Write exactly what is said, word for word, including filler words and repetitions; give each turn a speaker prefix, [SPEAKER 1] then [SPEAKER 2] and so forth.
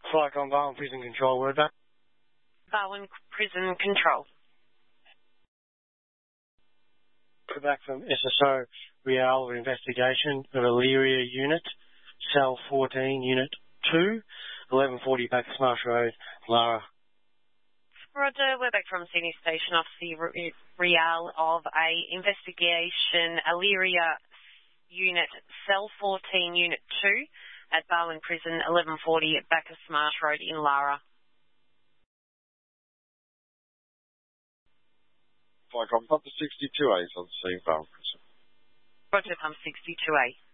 [SPEAKER 1] Flycom Barwon Prison Control, word back.
[SPEAKER 2] Barwon Prison Control.
[SPEAKER 1] Back from S S O Real Investigation of Elyria Unit, Cell fourteen, Unit two, eleven forty Bacchus Marsh Road, Lara.
[SPEAKER 2] Roger, we're back from Sydney Station Officer Real of a Investigation Elyria Unit, Cell fourteen, Unit two at Barwon Prison, eleven forty Bacchus Marsh Road in Lara.
[SPEAKER 3] Flycom, number sixty-two A is on the scene, Barwon Prison.
[SPEAKER 2] Roger, pump sixty-two A.